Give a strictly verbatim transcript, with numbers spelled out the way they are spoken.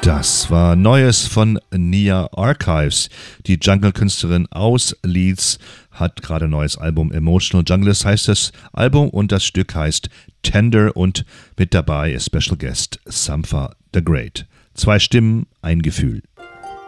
Das war Neues von Nia Archives. Die Jungle-Künstlerin aus Leeds hat gerade ein neues Album, Emotional Junglist heißt das Album, und das Stück heißt Tender, und mit dabei ist Special Guest Sampha the Great. Zwei Stimmen, ein Gefühl.